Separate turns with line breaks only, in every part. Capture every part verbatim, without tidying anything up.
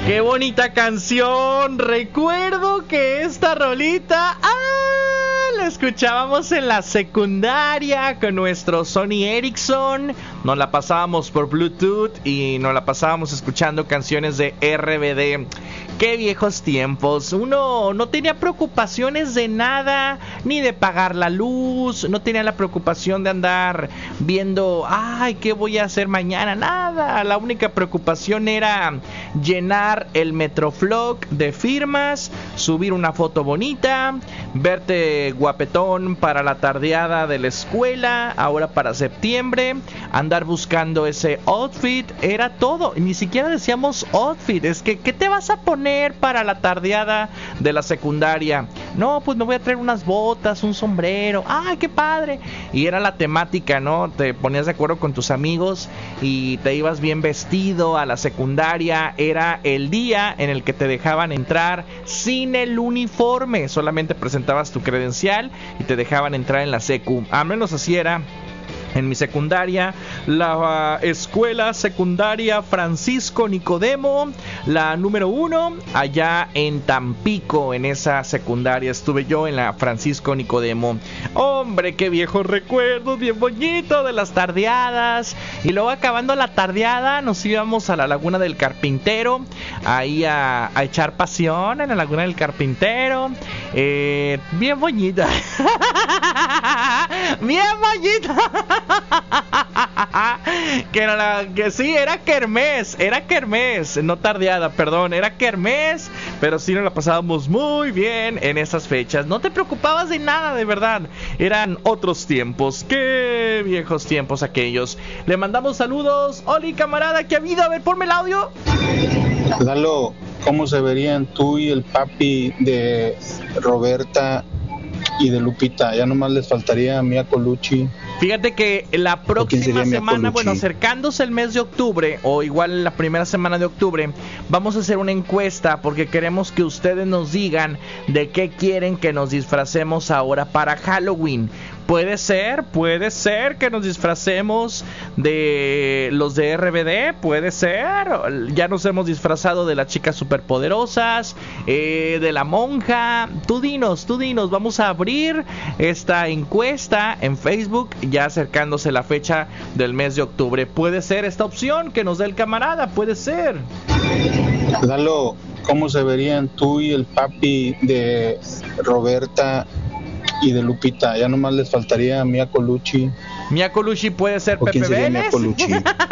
¡Qué bonita canción! Recuerdo que esta rolita ¡ah! La escuchábamos en la secundaria con nuestro Sony Ericsson. Nos la pasábamos por Bluetooth y nos la pasábamos escuchando canciones de R B D. ¡Qué viejos tiempos! Uno no tenía preocupaciones de nada, ni de pagar la luz, no tenía la preocupación de andar viendo, ¡ay, qué voy a hacer mañana! Nada, la única preocupación era llenar el Metroflog de firmas, subir una foto bonita, verte guapetón para la tardeada de la escuela, ahora para septiembre, andar buscando ese outfit, era todo, ni siquiera decíamos outfit, es que, ¿qué te vas a poner para la tardeada de la secundaria? No, pues me voy a traer unas botas, un sombrero, ¡ay, qué padre! Y era la temática, ¿no? Te ponías de acuerdo con tus amigos y te ibas bien vestido a la secundaria, era el día en el que te dejaban entrar sin el uniforme, solamente presentabas tu credencial y te dejaban entrar en la secu, al menos así era en mi secundaria, la uh, escuela secundaria Francisco Nicodemo, la número uno, allá en Tampico, en esa secundaria estuve yo, en la Francisco Nicodemo. Hombre, qué viejos recuerdos, bien bonito de las tardeadas. Y luego acabando la tardeada nos íbamos a la Laguna del Carpintero, ahí a, a echar pasión en la Laguna del Carpintero. Eh, bien bonita. Bien bonita. que, era la, que sí, era kermés, era kermés, no tardeada, perdón, era kermés, pero sí nos la pasábamos muy bien en esas fechas, no te preocupabas de nada, de verdad, eran otros tiempos, qué viejos tiempos aquellos. Le mandamos saludos. Oli, camarada, ¿qué ha habido? A ver, ponme el audio.
Lalo, ¿cómo se verían tú y el papi de Roberta y de Lupita? Ya nomás les faltaría a Mia Colucci.
Fíjate que la próxima semana, bueno, acercándose el mes de octubre, o igual la primera semana de octubre, vamos a hacer una encuesta porque queremos que ustedes nos digan de qué quieren que nos disfracemos ahora para Halloween. Puede ser, puede ser que nos disfracemos de los de R B D, puede ser. Ya nos hemos disfrazado de las chicas superpoderosas, eh, de la monja. Tú dinos, tú dinos, vamos a abrir esta encuesta en Facebook, ya acercándose la fecha del mes de octubre. Puede ser esta opción que nos dé el camarada, puede ser.
Lalo, ¿cómo se verían tú y el papi de Roberta y de Lupita? Ya nomás les faltaría a Mia Colucci.
Mia Colucci puede ser Pepe Vélez.
Mia Colucci?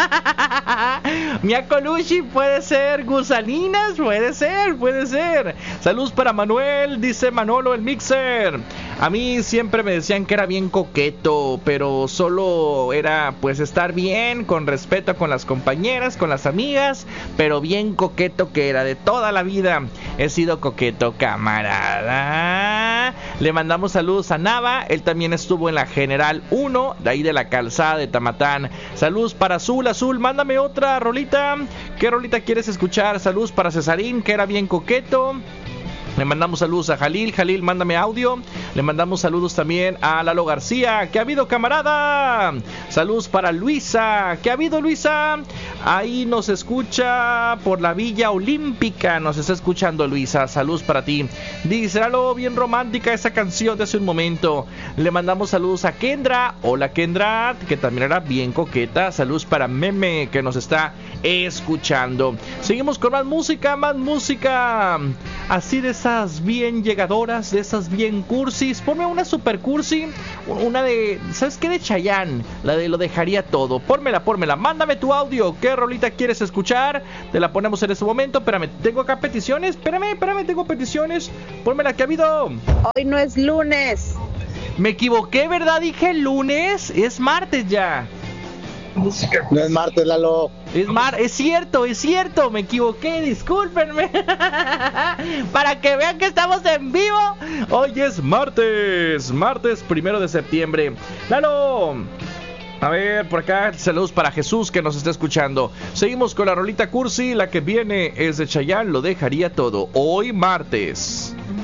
Mia Colucci puede ser Gusalinas, puede ser, puede ser. Saludos para Manuel, dice Manolo el Mixer. A mí siempre me decían que era bien coqueto, pero solo era pues estar bien, con respeto con las compañeras, con las amigas, pero bien coqueto que era de toda la vida. He sido coqueto, camarada. Le mandamos saludos a Nava, él también estuvo en la General uno, de ahí de la Calzada de Tamatán. Saludos para Azul, Azul, mándame otra rolita. ¿Qué rolita quieres escuchar? Saludos para Cesarín, que era bien coqueto. Le mandamos saludos a Jalil, Jalil, mándame audio. Le mandamos saludos también a Lalo García. ¿Qué ha habido, camarada? Saludos para Luisa. ¿Qué ha habido, Luisa? Ahí nos escucha por la Villa Olímpica. Nos está escuchando, Luisa. Saludos para ti. Dice, Lalo, bien romántica esa canción de hace un momento. Le mandamos saludos a Kendra. Hola, Kendra, que también era bien coqueta. Saludos para Meme, que nos está escuchando. Seguimos con más música, más música. Así de esas bien llegadoras, de esas bien cursis. Ponme una super cursi, una de, ¿sabes qué? De Chayanne, la de Lo Dejaría Todo. Pónmela, pónmela, mándame tu audio. ¿Qué rolita quieres escuchar? Te la ponemos en este momento. Espérame, tengo acá peticiones. Espérame, espérame, tengo peticiones. Pónmela, ¿qué ha habido?
Hoy no es lunes.
Me equivoqué, ¿verdad? Dije lunes, es martes ya.
No es martes, Lalo.
Es mar, es cierto, es cierto, me equivoqué, discúlpenme. Para que vean que estamos en vivo. Hoy es martes, martes primero de septiembre. Lalo. A ver, por acá, saludos para Jesús que nos está escuchando. Seguimos con la rolita cursi, la que viene es de Chayanne, Lo Dejaría Todo. Hoy martes.